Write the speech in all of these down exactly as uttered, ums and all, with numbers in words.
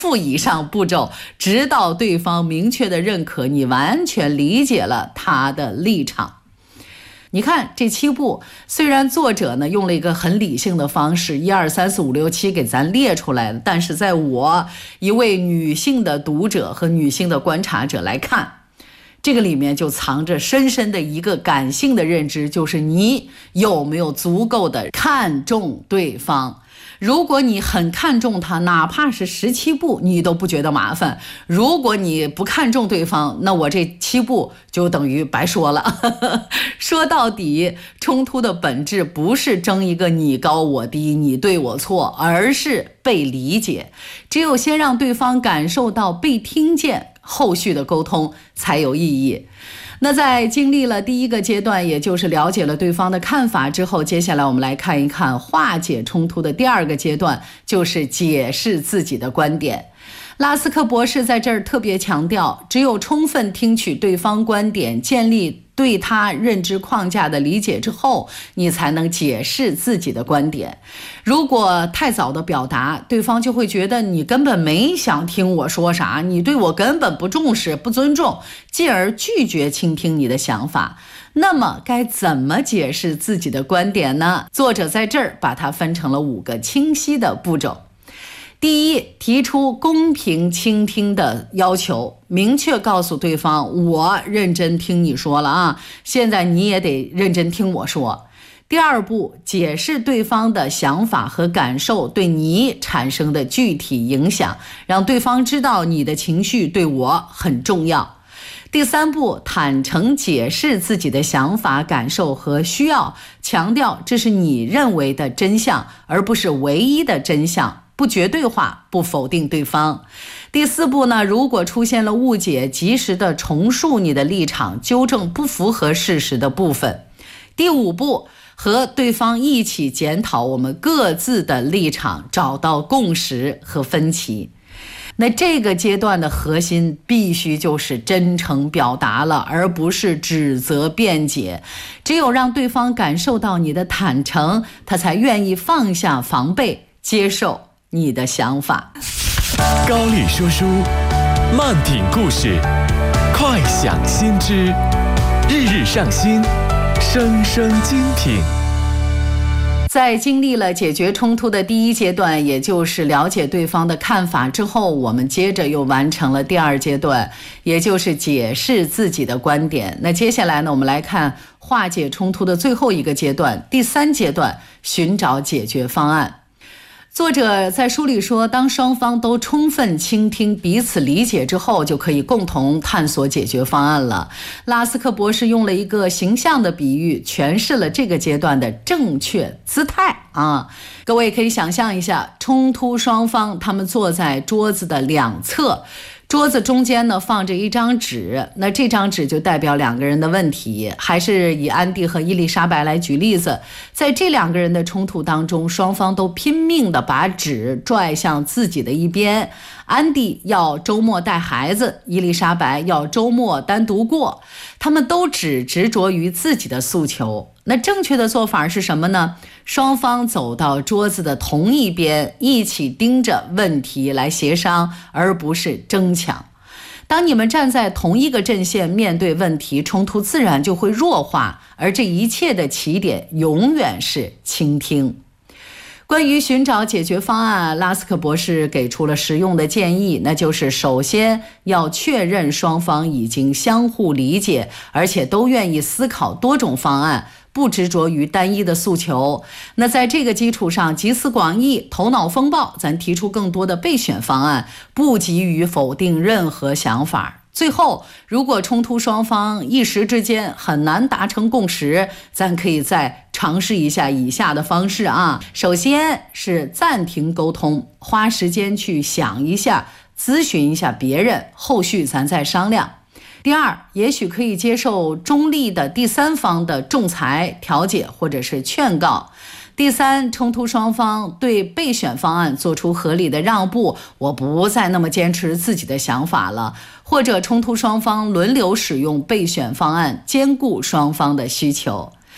复以上步骤，直到对方明确的认可你完全理解了他的立场。你看这七步，虽然作者呢用了一个很理性的方式，一二三四五六七给咱列出来了，但是在我一位女性的读者和女性的观察者来看，这个里面就藏着深深的一个感性的认知，就是你有没有足够的看重对方。如果你很看重他，哪怕是十七步你都不觉得麻烦。如果你不看重对方，那我这七步就等于白说了。说到底，冲突的本质不是争一个你高我低，你对我错，而是被理解。只有先让对方感受到被听见，后续的沟通才有意义。那在经历了第一个阶段，也就是了解了对方的看法之后，接下来我们来看一看化解冲突的第二个阶段，就是解释自己的观点。拉斯克博士在这儿特别强调，只有充分听取对方观点，建立对他认知框架的理解之后，你才能解释自己的观点。如果太早的表达，对方就会觉得你根本没想听我说啥，你对我根本不重视、不尊重，进而拒绝倾听你的想法。那么该怎么解释自己的观点呢？作者在这儿把它分成了五个清晰的步骤。第一，提出公平倾听的要求，明确告诉对方，我认真听你说了啊，现在你也得认真听我说。第二步，解释对方的想法和感受对你产生的具体影响，让对方知道你的情绪对我很重要。第三步，坦诚解释自己的想法、感受和需要，强调这是你认为的真相，而不是唯一的真相，不绝对化，不否定对方。第四步呢，如果出现了误解，及时的重述你的立场，纠正不符合事实的部分。第五步，和对方一起检讨我们各自的立场，找到共识和分歧。那这个阶段的核心必须就是真诚表达了，而不是指责辩解。只有让对方感受到你的坦诚，他才愿意放下防备，接受你的想法。 高丽说书，慢品故事，快享先知，日日上新，声声精品。 在经历了解决冲突的第一阶段，也就是了解对方的看法之后，我们接着又完成了第二阶段，也就是解释自己的观点。那接下来呢，我们来看化解冲突的最后一个阶段，第三阶段，寻找解决方案。作者在书里说，当双方都充分倾听、彼此理解之后，就可以共同探索解决方案了。拉斯克博士用了一个形象的比喻，诠释了这个阶段的正确姿态啊。各位可以想象一下，冲突双方他们坐在桌子的两侧，桌子中间呢放着一张纸，那这张纸就代表两个人的问题。还是以安迪和伊丽莎白来举例子，在这两个人的冲突当中，双方都拼命的把纸拽向自己的一边。安迪要周末带孩子，伊丽莎白要周末单独过，他们都只执着于自己的诉求。那正确的做法是什么呢？双方走到桌子的同一边，一起盯着问题来协商，而不是争抢。当你们站在同一个阵线面对问题，冲突自然就会弱化，而这一切的起点永远是倾听。关于寻找解决方案，拉斯克博士给出了实用的建议，那就是首先要确认双方已经相互理解，而且都愿意思考多种方案，不执着于单一的诉求。那在这个基础上，集思广益，头脑风暴，咱提出更多的备选方案，不急于否定任何想法。最后，如果冲突双方一时之间很难达成共识，咱可以再尝试一下以下的方式啊。首先是暂停沟通，花时间去想一下，咨询一下别人，后续咱再商量。第二，也许可以接受中立的第三方的仲裁、调解或者是劝告。第三，冲突双方对备选方案做出合理的让步，我不再那么坚持自己的想法了，或者冲突双方轮流使用备选方案，兼顾双方的需求。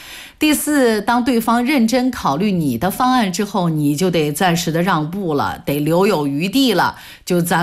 第四，当对方认真考虑你的方案之后，你就得暂时的让步了，得留有余地了，就咱